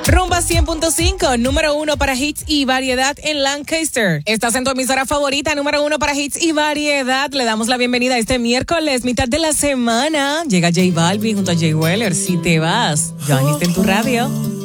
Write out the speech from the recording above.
Rumba 100.5, número 1 para hits y variedad en Lancaster. Estás en tu emisora favorita, número 1 para hits y variedad. Le damos la bienvenida este miércoles, mitad de la semana. Llega J Balvin junto a Jay Weller. Si te vas, ya está en tu radio.